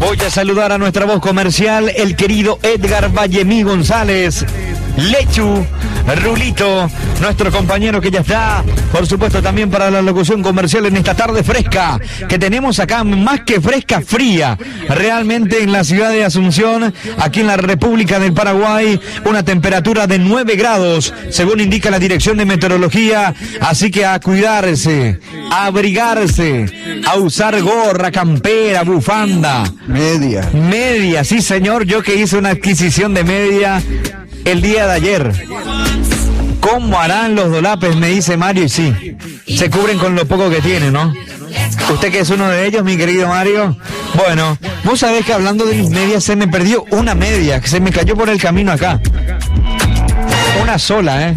Voy a saludar a nuestra voz comercial, el querido Edgar Vallemí González, Lechu, Rulito, nuestro compañero que ya está, por supuesto también para la locución comercial en esta tarde fresca, que tenemos acá, más que fresca, fría, realmente en la ciudad de Asunción, aquí en la República del Paraguay, una temperatura de 9 grados, según indica la Dirección de Meteorología, así que a cuidarse, a abrigarse, a usar gorra, campera, bufanda. Media, sí señor, yo que hice una adquisición de media el día de ayer. ¿Cómo harán los dolapes? Me dice Mario, y sí, se cubren con lo poco que tienen, ¿no? Usted que es uno de ellos, mi querido Mario. Bueno, vos sabés que hablando de mis medias, se me perdió una media, que se me cayó por el camino acá. Una sola,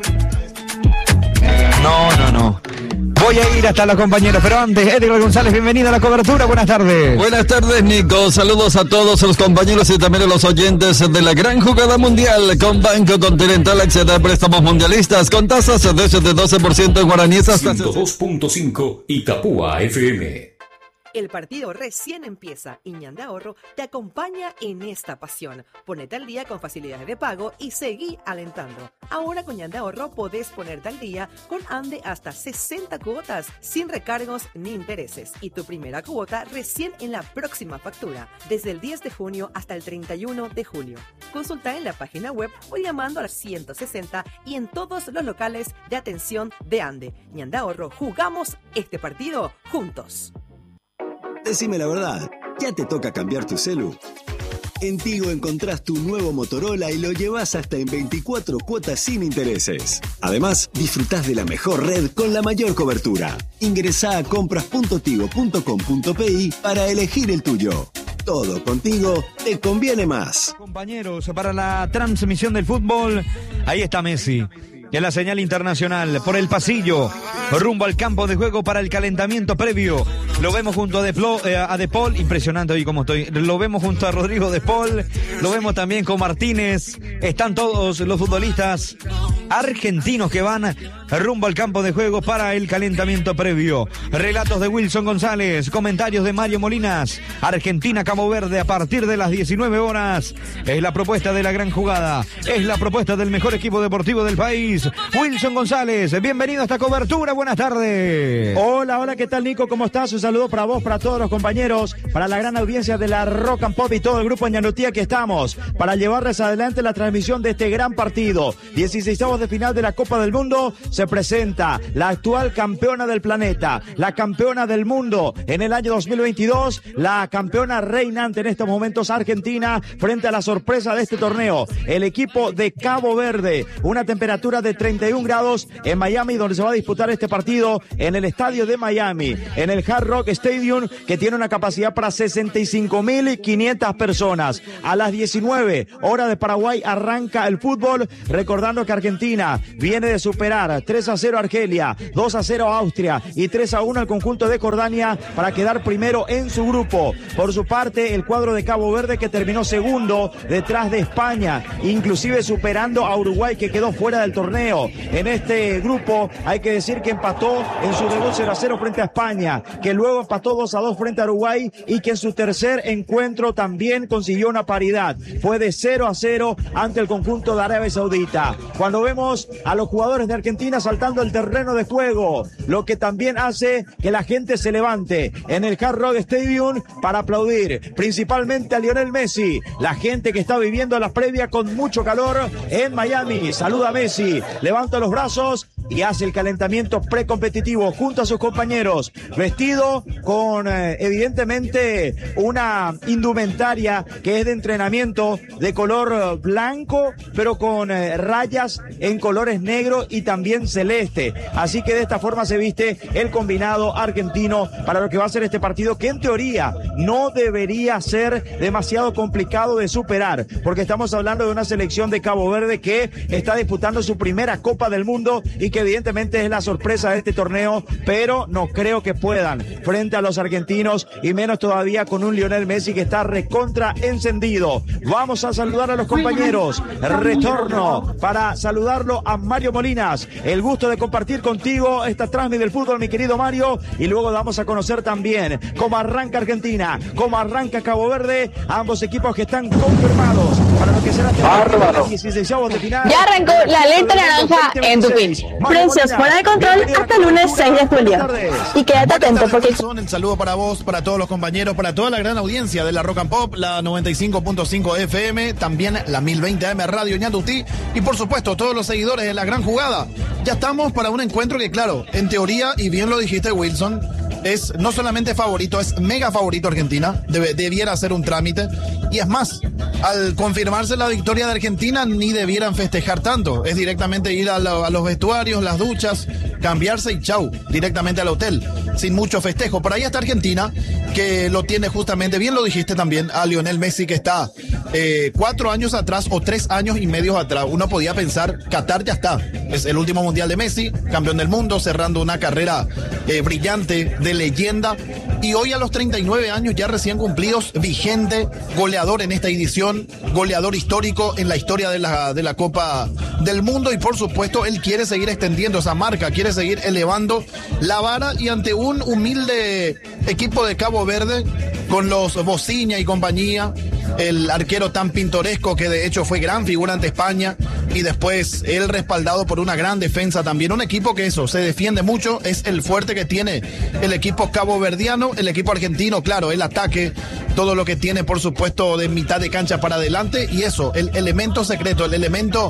No. Voy a ir hasta los compañeros, pero antes, Edgar González, bienvenido a la cobertura, buenas tardes. Buenas tardes, Nico, saludos a todos los compañeros y también a los oyentes de la gran jugada mundial con Banco Continental. Accede a préstamos mundialistas con tasas desde 12% en guaraníes hasta 102.5 Itapúa FM. El partido recién empieza y Ñande Ahorro te acompaña en esta pasión. Ponete al día con facilidades de pago y seguí alentando. Ahora con Ñande Ahorro podés ponerte al día con Ande hasta 60 cuotas sin recargos ni intereses. Y tu primera cuota recién en la próxima factura, desde el 10 de junio hasta el 31 de julio. Consulta en la página web o llamando al 160 y en todos los locales de atención de Ande. Ñande Ahorro, jugamos este partido juntos. Decime la verdad, ¿ya te toca cambiar tu celu? En Tigo encontrás tu nuevo Motorola y lo llevas hasta en 24 cuotas sin intereses. Además, disfrutás de la mejor red con la mayor cobertura. Ingresá a compras.tigo.com.pi para elegir el tuyo. Todo contigo te conviene más. Compañeros, para la transmisión del fútbol, ahí está Messi. En la señal internacional, por el pasillo, rumbo al campo de juego para el calentamiento previo. Lo vemos junto a De Paul, impresionante hoy como estoy. Lo vemos junto a Rodrigo De Paul, lo vemos también con Martínez. Están todos los futbolistas argentinos que van rumbo al campo de juego para el calentamiento previo. Relatos de Wilson González, comentarios de Mario Molinas. Argentina-Cabo Verde a partir de las 19 horas. Es la propuesta de la gran jugada, es la propuesta del mejor equipo deportivo del país. Wilson González, bienvenido a esta cobertura, buenas tardes. Hola, ¿qué tal, Nico? ¿Cómo estás? Un saludo para vos, para todos los compañeros, para la gran audiencia de la Rock and Pop y todo el grupo Ñandutía que estamos, para llevarles adelante la transmisión de este gran partido. 16avos de final de la Copa del Mundo, se presenta la actual campeona del planeta, la campeona del mundo en el año 2022, la campeona reinante en estos momentos Argentina, frente a la sorpresa de este torneo, el equipo de Cabo Verde, una temperatura de 31 grados en Miami, donde se va a disputar este partido en el estadio de Miami, en el Hard Rock Stadium, que tiene una capacidad para 65.500 personas. A las 19 horas de Paraguay arranca el fútbol, recordando que Argentina viene de superar 3-0 a Argelia, 2-0 a Austria y 3-1 al conjunto de Jordania para quedar primero en su grupo. Por su parte, el cuadro de Cabo Verde, que terminó segundo detrás de España, inclusive superando a Uruguay, que quedó fuera del torneo. En este grupo hay que decir que empató en su debut 0-0 frente a España, que luego empató 2-2 frente a Uruguay y que en su tercer encuentro también consiguió una paridad. Fue de 0-0 ante el conjunto de Arabia Saudita. Cuando vemos a los jugadores de Argentina saltando el terreno de juego, lo que también hace que la gente se levante en el Hard Rock Stadium para aplaudir, principalmente a Lionel Messi, la gente que está viviendo la previa con mucho calor en Miami. Saluda a Messi, levanta los brazos y hace el calentamiento precompetitivo junto a sus compañeros, vestido con evidentemente una indumentaria que es de entrenamiento de color blanco, pero con rayas en colores negro y también celeste. Así que de esta forma se viste el combinado argentino para lo que va a ser este partido, que en teoría no debería ser demasiado complicado de superar, porque estamos hablando de una selección de Cabo Verde que está disputando su primera Copa del Mundo y que que evidentemente es la sorpresa de este torneo, pero no creo que puedan frente a los argentinos y menos todavía con un Lionel Messi que está recontra encendido. Vamos a saludar a los compañeros. Retorno para saludarlo a Mario Molinas. El gusto de compartir contigo esta transmisión del fútbol, mi querido Mario, y luego vamos a conocer también cómo arranca Argentina, cómo arranca Cabo Verde, ambos equipos que están confirmados para lo que será el 16avos de final. Ya arrancó la alerta naranja en tu pitch. Precios fuera de control hasta el lunes 6 de julio. Y quédate atento porque... El saludo para vos, para todos los compañeros, para toda la gran audiencia de la Rock and Pop, la 95.5 FM, también la 1020 AM Radio Ñandutí y por supuesto todos los seguidores de la gran jugada. Ya estamos para un encuentro que, claro, en teoría, y bien lo dijiste, Wilson, es no solamente favorito, es mega favorito Argentina, debiera hacer un trámite, y es más, al confirmarse la victoria de Argentina ni debieran festejar tanto, es directamente ir a los vestuarios, las duchas, cambiarse y chau, directamente al hotel, sin mucho festejo. Por ahí está Argentina, que lo tiene justamente, bien lo dijiste también, a Lionel Messi, que está 4 años atrás o 3 años y medio atrás. Uno podía pensar, Qatar ya está, es el último mundial de Messi, campeón del mundo, cerrando una carrera brillante, de leyenda, y hoy a los 39 años ya recién cumplidos, vigente, goleador en esta edición, goleador histórico en la historia de la Copa del Mundo, y por supuesto él quiere seguir extendiendo esa marca, quiere seguir elevando la vara, y ante un humilde equipo de Cabo Verde con los Bociña y compañía, el arquero tan pintoresco que de hecho fue gran figura ante España, y después él respaldado por una gran defensa también, un equipo que eso, se defiende mucho, es el fuerte que tiene el equipo caboverdiano. El equipo argentino, claro, el ataque, todo lo que tiene por supuesto de mitad de cancha para adelante, y eso, el elemento secreto, el elemento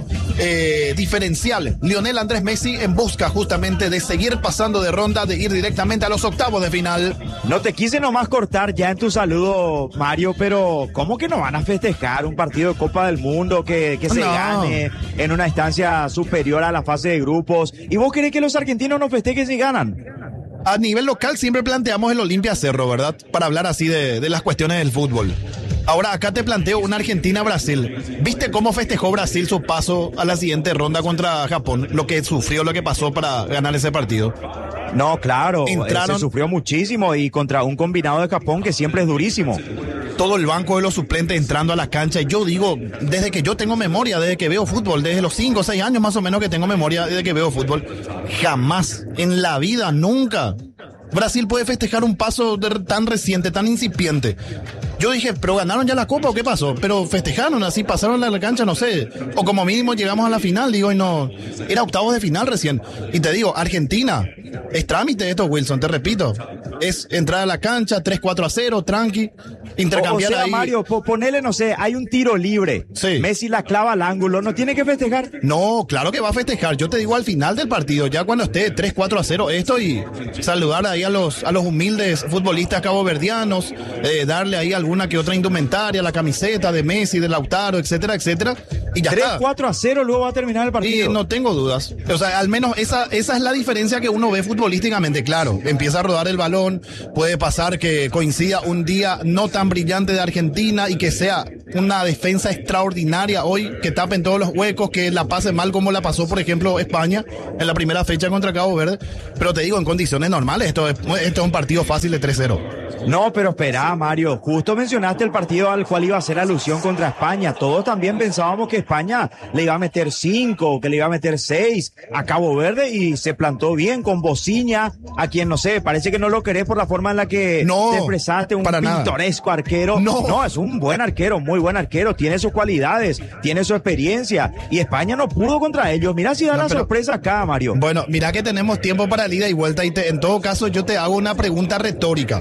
diferencial, Lionel Andrés Messi en busca justamente de seguir pasando de ronda, de ir directamente a los octavos de final. No te quise nomás cortar ya en tu saludo, Mario, pero ¿cómo que no van a festejar un partido de Copa del Mundo que se gane en una instancia superior a la fase de grupos? ¿Y vos querés que los argentinos no festejen si ganan? A nivel local siempre planteamos el Olimpia Cerro, ¿verdad? Para hablar así de las cuestiones del fútbol. Ahora acá te planteo una Argentina-Brasil. ¿Viste cómo festejó Brasil su paso a la siguiente ronda contra Japón? Lo que sufrió, lo que pasó para ganar ese partido. No, claro, se sufrió muchísimo, y contra un combinado de Japón que siempre es durísimo. Todo el banco de los suplentes entrando a la cancha, y yo digo, desde que yo tengo memoria, desde que veo fútbol, desde los 5 o 6 años más o menos que tengo memoria, desde que veo fútbol, jamás en la vida, nunca, Brasil puede festejar un paso tan reciente, tan incipiente. Yo dije, ¿pero ganaron ya la Copa o qué pasó? Pero festejaron, así pasaron a la cancha, no sé. O como mínimo llegamos a la final, digo, y no. Era octavos de final recién. Y te digo, Argentina, es trámite esto, Wilson, te repito. Es entrar a la cancha, 3-4-0, tranqui, intercambiar ahí. Mario, ponele, no sé, hay un tiro libre. Sí. Messi la clava al ángulo, ¿no tiene que festejar? No, claro que va a festejar. Yo te digo al final del partido, ya cuando esté 3-4-0 esto, y saludar ahí a los humildes futbolistas caboverdianos, darle ahí alguna que otra indumentaria, la camiseta de Messi, de Lautaro, etcétera, etcétera, y ya 3-4-0 luego va a terminar el partido. Y no tengo dudas. O sea, al menos esa es la diferencia que uno ve futbolísticamente, claro. Empieza a rodar el balón, puede pasar que coincida un día no tan brillante de Argentina y que sea una defensa extraordinaria hoy, que tapen todos los huecos, que la pase mal como la pasó, por ejemplo, España en la primera fecha contra Cabo Verde. Pero te digo, en condiciones normales, esto es un partido fácil de 3-0. No, pero espera, Mario, justo mencionaste el partido al cual iba a hacer alusión contra España. Todos también pensábamos que España le iba a meter 5, que le iba a meter 6 a Cabo Verde, y se plantó bien con Bociña, a quien no sé, parece que no lo querés por la forma en la que te expresaste, un pintoresco arquero. No, es un buen arquero, muy buen arquero, tiene sus cualidades, tiene su experiencia, y España no pudo contra ellos. Mirá si da la sorpresa acá, Mario. Bueno, mirá que tenemos tiempo para el ida y vuelta, y en todo caso yo te hago una pregunta retórica.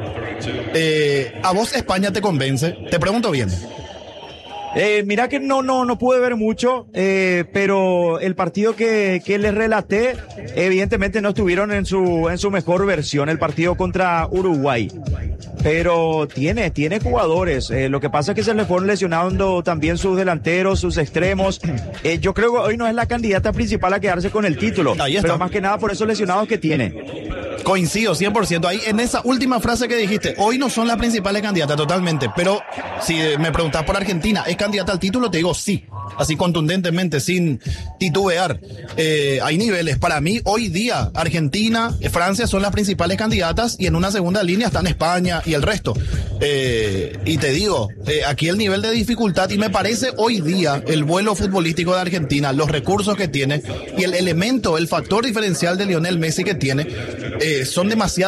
¿A vos España te convence? Te pregunto bien. Mira que no pude ver mucho, pero el partido que les relaté, evidentemente no estuvieron en su mejor versión, el partido contra Uruguay. Pero tiene jugadores, lo que pasa es que se le fueron lesionando también sus delanteros, sus extremos. Yo creo que hoy no es la candidata principal a quedarse con el título, pero más que nada por esos lesionados que tiene. Coincido 100%. Ahí en esa última frase que dijiste, hoy no son las principales candidatas totalmente, pero si me preguntas por Argentina, ¿es candidata al título? Te digo sí, así contundentemente, sin titubear. Hay niveles. Para mí, hoy día, Argentina, Francia son las principales candidatas y en una segunda línea están España y el resto. Y te digo, aquí el nivel de dificultad, y me parece hoy día el vuelo futbolístico de Argentina, los recursos que tiene y el elemento, el factor diferencial de Lionel Messi que tiene, son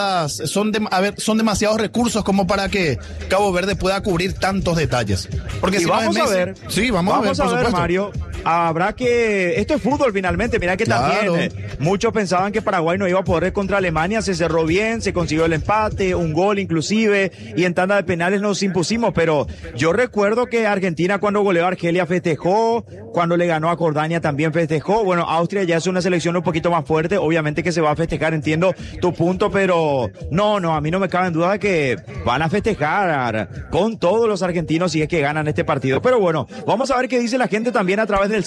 demasiados recursos como para que Cabo Verde pueda cubrir tantos detalles. Porque si vamos no es Messi, a ver. Sí, vamos a ver, por supuesto. Mario. Habrá que... Esto es fútbol finalmente. Mira que también muchos pensaban que Paraguay no iba a poder contra Alemania. Se cerró bien, se consiguió el empate, un gol inclusive, y en tanda de penales nos impusimos. Pero yo recuerdo que Argentina, cuando goleó a Argelia, festejó. Cuando le ganó a Jordania también festejó. Bueno, Austria ya es una selección un poquito más fuerte. Obviamente que se va a festejar, entiendo tu punto, pero no, a mí no me cabe en duda de que van a festejar con todos los argentinos si es que ganan este partido. Pero bueno, vamos a ver qué dice la gente también a través del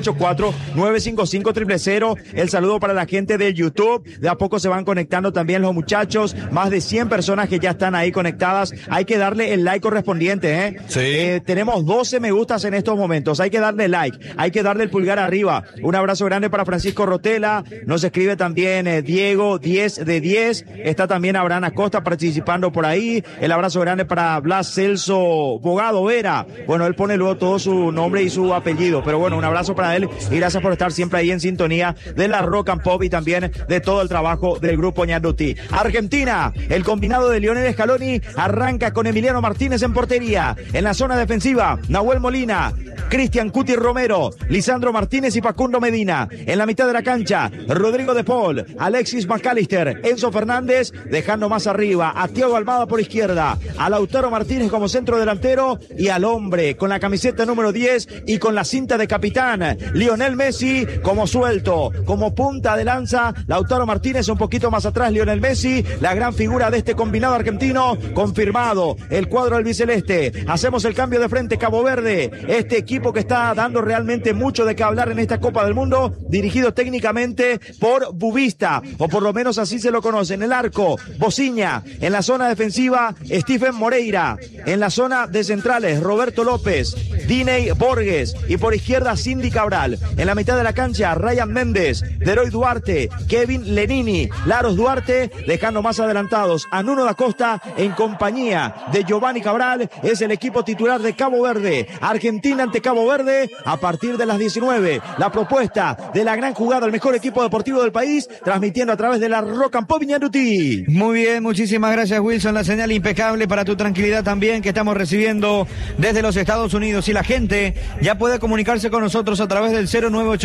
0984-955-000. El saludo para la gente de YouTube. De a poco se van conectando también los muchachos. Más de 100 personas que ya están ahí conectadas. Hay que darle el like correspondiente, ¿eh? Sí. Tenemos 12 me gustas en estos momentos. Hay que darle like. Hay que darle el pulgar arriba. Un abrazo grande para Francisco Rotela. Nos escribe también Diego, 10 de 10. Está también Abraham Acosta participando por ahí. El abrazo grande para Blas Celso Bogado Vera. Bueno, él pone luego todo su nombre y su apellido. Pero bueno, un abrazo para él y gracias por estar siempre ahí en sintonía de la Rock and Pop y también de todo el trabajo del grupo Ñanduti. Argentina, el combinado de Lionel Scaloni arranca con Emiliano Martínez en portería. En la zona defensiva, Nahuel Molina, Cristian Cuti Romero, Lisandro Martínez y Facundo Medina. En la mitad de la cancha, Rodrigo de Paul, Alexis McAllister, Enzo Fernández, dejando más arriba a Thiago Almada por izquierda, a Lautaro Martínez como centro delantero y al hombre con la camiseta número 10 y con la cinta de capitán, Lionel Messi como suelto, como punta de lanza, Lautaro Martínez un poquito más atrás, Lionel Messi, la gran figura de este combinado argentino, confirmado el cuadro del biceleste. Hacemos el cambio de frente, Cabo Verde, este equipo que está dando realmente mucho de qué hablar en esta Copa del Mundo, dirigido técnicamente por Bubista, o por lo menos así se lo conoce. En el arco, Bociña, en la zona defensiva, Stephen Moreira, en la zona de centrales, Roberto López, Diney Borges, y por izquierda Cindy Cabral. En la mitad de la cancha, Ryan Méndez, Deroy Duarte, Kevin Lenini, Laros Duarte, dejando más adelantados a Nuno da Costa en compañía de Giovanni Cabral. Es el equipo titular de Cabo Verde. Argentina ante Cabo Verde a partir de las 19. La propuesta de la gran jugada, el mejor equipo deportivo del país, transmitiendo a través de la Rock and Pop Ñanduti. Muy bien, muchísimas gracias, Wilson. La señal impecable para tu tranquilidad también que estamos recibiendo desde los Estados Unidos. Y la gente ya puede comunicarse con nosotros a través del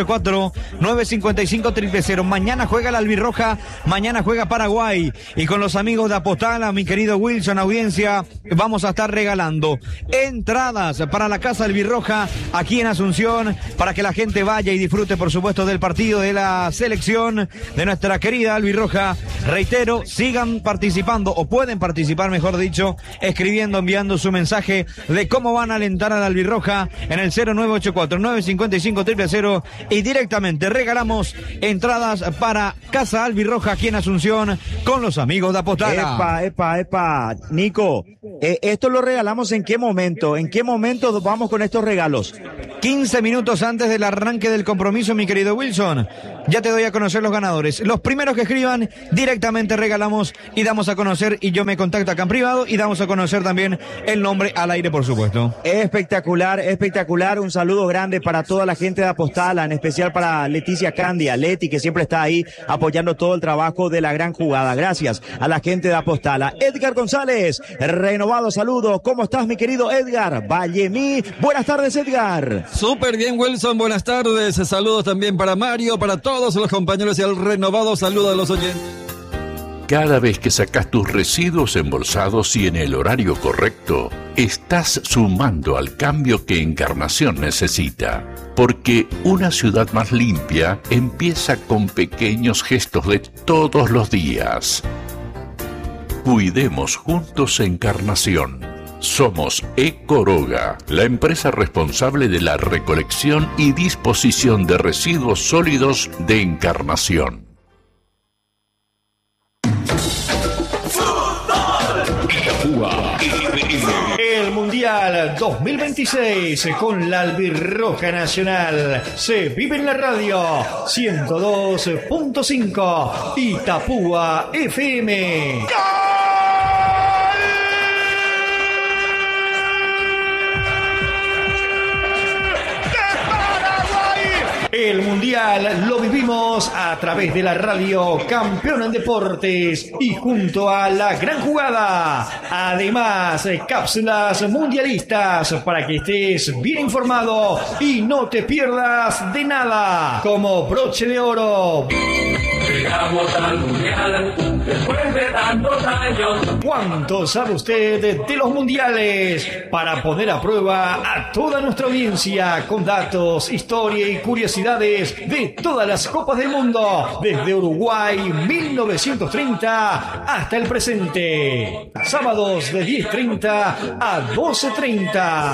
0984-955-000. Mañana juega la albirroja, mañana juega Paraguay. Y con los amigos de Apostala, mi querido Wilson, audiencia, vamos a estar regalando entradas para la Casa Albirroja aquí en Asunción, para que la gente vaya y disfrute, por supuesto, del partido de la selección de nuestra querida albirroja. Reitero, sigan participando, o pueden participar, mejor dicho, escribiendo, enviando su mensaje de cómo van a alentar a la albirroja en el 0984-955-000, y directamente regalamos entradas para Casa Albirroja aquí en Asunción con los amigos de Apostala. Epa, Nico, ¿esto lo regalamos en qué momento? ¿En qué momento vamos con estos regalos? 15 minutos antes del arranque del compromiso, mi querido Wilson. Ya te doy a conocer los ganadores. Los primeros que escriban, directamente regalamos y damos a conocer, y yo me contacto acá en privado y damos a conocer también el nombre al aire, por supuesto. Espectacular. Un saludo grande para toda la gente de Apostala, en especial para Leticia Candia, Leti, que siempre está ahí apoyando todo el trabajo de la gran jugada. Gracias a la gente de Apostala. Edgar González, renovado saludo. ¿Cómo estás, mi querido Edgar Vallemí? Buenas tardes, Edgar. Súper bien, Wilson, buenas tardes. Saludos también para Mario, para todos los compañeros y el renovado saludo a los oyentes. Cada vez que sacas tus residuos embolsados y en el horario correcto, estás sumando al cambio que Encarnación necesita. Porque una ciudad más limpia empieza con pequeños gestos de todos los días. Cuidemos juntos Encarnación. Somos Ecoroga, la empresa responsable de la recolección y disposición de residuos sólidos de Encarnación. Itapúa Itapúa FM. El Mundial 2026 con la Albirroja Nacional se vive en la radio 102.5 Itapúa FM. El Mundial lo vivimos a través de la radio Campeón en Deportes y junto a La Gran Jugada. Además, cápsulas mundialistas para que estés bien informado y no te pierdas de nada. Como broche de oro. Llegamos al Mundial después de tantos años. ¿Cuánto sabe usted de los mundiales? Para poner a prueba a toda nuestra audiencia con datos, historia y curiosidades de todas las copas del mundo, desde Uruguay 1930 hasta el presente. Sábados de 10:30 a 12:30.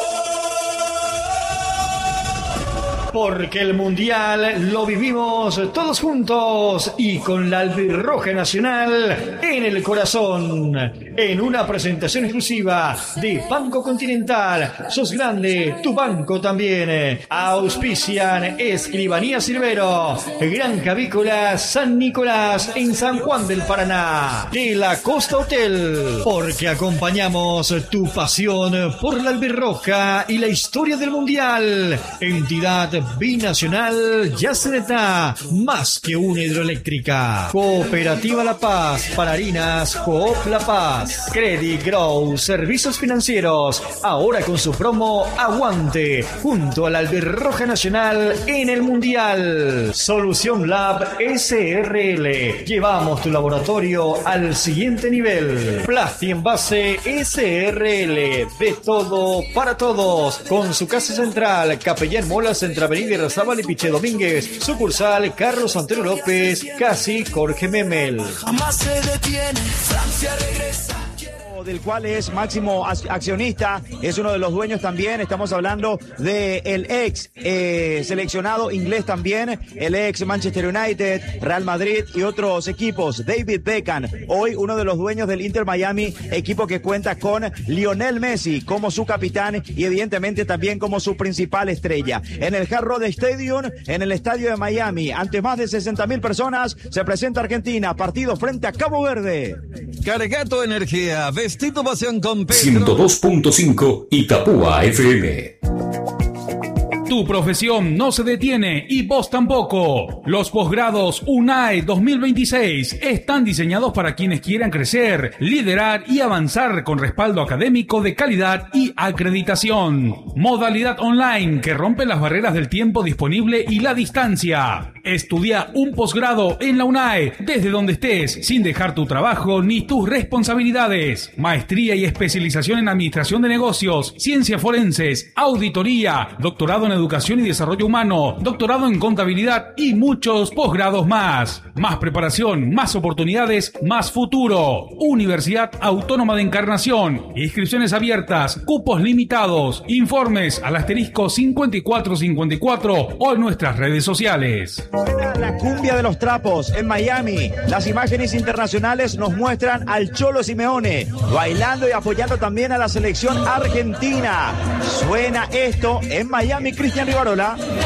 Porque el Mundial lo vivimos todos juntos y con la Albirroja Nacional en el corazón. En una presentación exclusiva de Banco Continental. Sos grande, tu banco también. Auspician Escribanía Silvero, Granja Avícola San Nicolás en San Juan del Paraná. De la Costa Hotel. Porque acompañamos tu pasión por la Albirroja y la historia del Mundial. Entidad binacional Yaceneta, más que una hidroeléctrica. Cooperativa La Paz, para harinas Coop La Paz. Credit Grow, servicios financieros, ahora con su promo Aguante, junto a la Albirroja Nacional en el Mundial. Solución Lab SRL, llevamos tu laboratorio al siguiente nivel. Plasti Envase SRL, de todo para todos, con su casa central, Capellán Molas, entre Avenida Irarrázaval y Piche Domínguez, sucursal Carlos Antonio López, casi Jorge Memel. Jamás se detiene, Francia regresa. Del cual es máximo accionista, es uno de los dueños también. Estamos hablando de el ex seleccionado inglés también, el ex Manchester United, Real Madrid y otros equipos. David Beckham, hoy uno de los dueños del Inter Miami, equipo que cuenta con Lionel Messi como su capitán y evidentemente también como su principal estrella. En el Hard Rock Stadium, en el estadio de Miami, ante más de 60.000 personas, se presenta Argentina, partido frente a Cabo Verde. Cargato Energía, vestido pasión con Pedro. 102.5 Itapúa FM. Tu profesión no se detiene y vos tampoco. Los posgrados UNAE 2026 están diseñados para quienes quieran crecer, liderar y avanzar con respaldo académico de calidad y acreditación. Modalidad online que rompe las barreras del tiempo disponible y la distancia. Estudia un posgrado en la UNAE desde donde estés, sin dejar tu trabajo ni tus responsabilidades. Maestría y especialización en administración de negocios, ciencias forenses, auditoría, doctorado en educación y desarrollo humano, doctorado en contabilidad y muchos posgrados más. Más preparación, más oportunidades, más futuro. Universidad Autónoma de Encarnación. Inscripciones abiertas, cupos limitados. Informes al asterisco 5454 o en nuestras redes sociales. La cumbia de los trapos en Miami. Las imágenes internacionales nos muestran al Cholo Simeone bailando y apoyando también a la selección argentina. Suena esto en Miami, Cristian Rivarola.